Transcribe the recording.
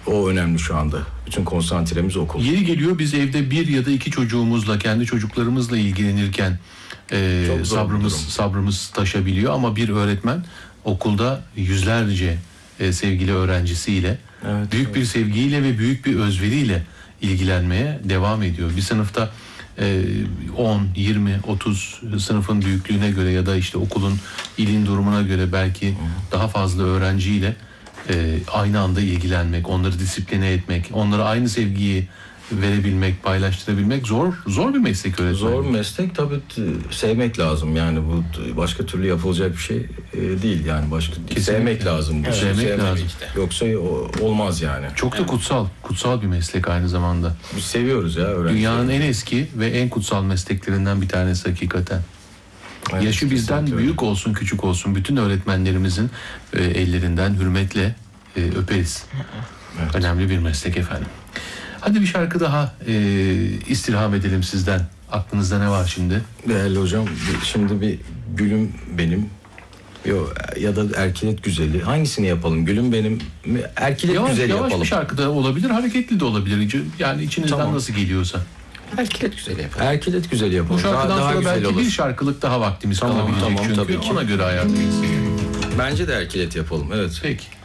O önemli şu anda. Bütün konsantremiz okul. Yeri geliyor biz evde bir ya da iki çocuğumuzla, kendi çocuklarımızla ilgilenirken sabrımız taşabiliyor ama bir öğretmen okulda yüzlerce sevgili öğrencisiyle büyük bir sevgiyle ve büyük bir özveriyle ilgilenmeye devam ediyor. Bir sınıfta 10, 20, 30 sınıfın büyüklüğüne göre ya da işte okulun, ilin durumuna göre belki daha fazla öğrenciyle aynı anda ilgilenmek, onları disipline etmek, onlara aynı sevgiyi verebilmek, paylaştırabilmek zor bir meslek öğretmen. Zor bir meslek tabii, sevmek lazım yani, bu başka türlü yapılacak bir şey değil yani, sevmek lazım. Evet, sevmek lazım. Yoksa olmaz yani. Çok da kutsal bir meslek aynı zamanda. Biz seviyoruz ya öğrencileri. Dünyanın en eski ve en kutsal mesleklerinden bir tanesi hakikaten. Evet, yaşı bizden büyük olsun küçük olsun bütün öğretmenlerimizin ellerinden hürmetle öperiz. Evet. Önemli bir meslek efendim. Hadi bir şarkı daha istirham edelim sizden. Aklınızda ne var şimdi? Değerli hocam, şimdi bir Gülüm Benim ya da Erkilet Güzeli, hangisini yapalım? Gülüm Benim mi, Erkilet Güzeli yapalım? Yavaş bir şarkı da olabilir, hareketli de olabilir. Yani içinizden nasıl geliyorsa. Erkilet Güzeli yapalım. Erkilet Güzeli yapalım. Bu şarkıdan daha sonra belki olur. Bir şarkılık daha vaktimiz kalabilecek çünkü. Tabii ki. Ona göre ayarlayın. Bence de Erkilet yapalım, evet. Peki.